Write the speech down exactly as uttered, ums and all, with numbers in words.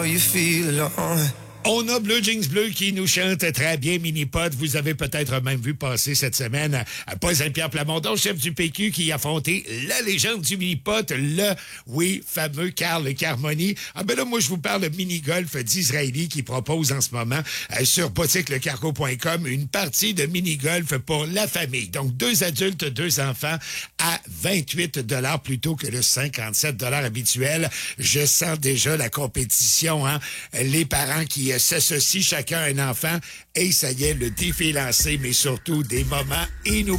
You feel alone. On a Bleu Jeans Bleu qui nous chante très bien Mini-Pod. Vous avez peut-être même vu passer cette semaine à Paul Saint-Pierre Plamondon, chef du P Q, qui a affronté la légende du Mini-Pod, le, oui, fameux Carl Carmoni. Ah ben là, moi, je vous parle de mini-golf d'Israéli qui propose en ce moment euh, sur boutique le cargo point com une partie de mini-golf pour la famille. Donc, deux adultes, deux enfants à vingt-huit dollars plutôt que le cinquante-sept dollars habituel. Je sens déjà la compétition, hein. Les parents qui s'associent chacun à un enfant et ça y est, le défi est lancé, mais surtout des moments inoubliables.